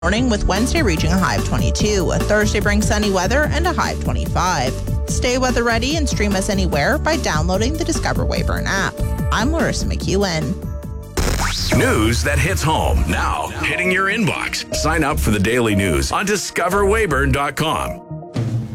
Morning with Wednesday reaching a high of 22. Thursday brings sunny weather and a high of 25. Stay weather ready and stream us anywhere by downloading the Discover Weyburn app. I'm Larissa McEwen. News that hits home now, hitting your inbox. Sign up for the daily news on discoverweyburn.com.